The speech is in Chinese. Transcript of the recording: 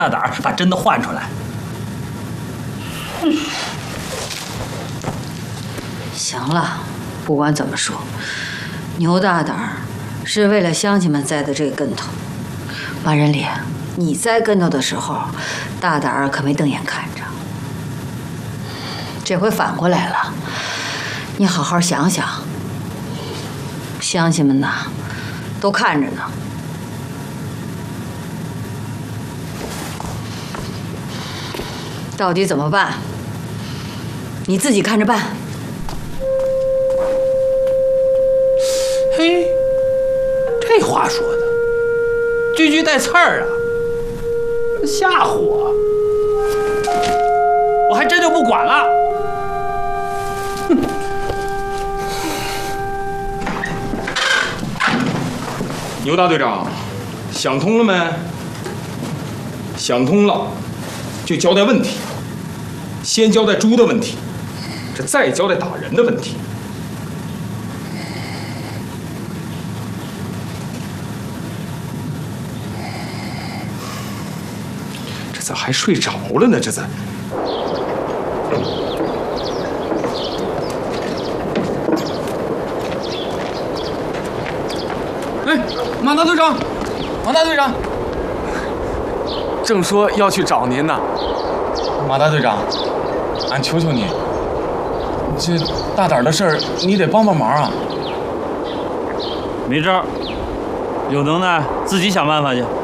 大胆儿把真的换出来。 行了，不管怎么说，牛大胆儿是为了乡亲们栽的这个跟头。马仁礼，你栽跟头的时候，大胆儿可没瞪眼看着。这回反过来了，你好好想想，乡亲们呐，都看着呢。到底怎么办？你自己看着办。 嘿，这话说的，句句带刺儿啊，吓唬我，我还真就不管了。哼！ 牛大队长，想通了没？想通了，就交代问题。先交代猪的问题，这再交代打人的问题。这咋还睡着了呢？这咋？ 哎，马大队长，马大队长，正说要去找您呢。马大队长，俺求求你，这大胆的事儿你得帮帮忙啊！ 没招，有能耐自己想办法去。